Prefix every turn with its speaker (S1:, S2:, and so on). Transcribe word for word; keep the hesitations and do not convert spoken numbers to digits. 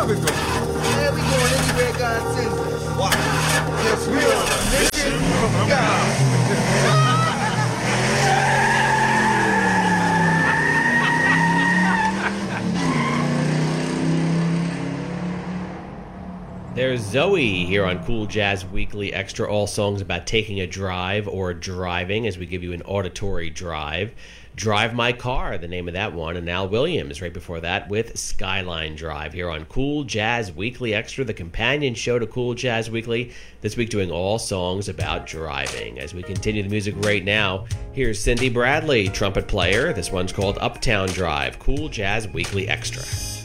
S1: Where we going?
S2: Man, we going anywhere God sends us.
S1: Why?
S2: Yes, we are on a mission from God.
S3: There's Zoe here on Cool Jazz Weekly Extra, all songs about taking a drive or driving as we give you an auditory drive. Drive My Car, the name of that one, and Al Williams right before that with Skyline Drive here on Cool Jazz Weekly Extra, the companion show to Cool Jazz Weekly, this week doing all songs about driving. As we continue the music right now, here's Cindy Bradley, trumpet player. This one's called Uptown Drive, Cool Jazz Weekly Extra.